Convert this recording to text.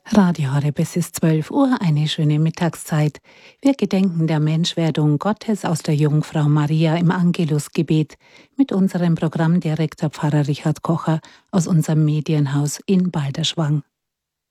Radio Horeb, es ist 12 Uhr, eine schöne Mittagszeit. Wir gedenken der Menschwerdung Gottes aus der Jungfrau Maria im Angelusgebet mit unserem Programmdirektor Pfarrer Richard Kocher aus unserem Medienhaus in Balderschwang.